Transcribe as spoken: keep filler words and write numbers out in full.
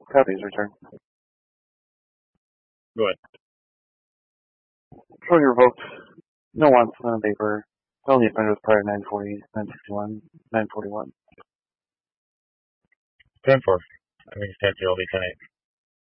Copy's return. Go ahead. Trophy revoked. No wants, none on paper. Felony offenders prior to nine forty, nine sixty-one, nine forty-one. ten four. I think it's ten two. I'll be ten eight.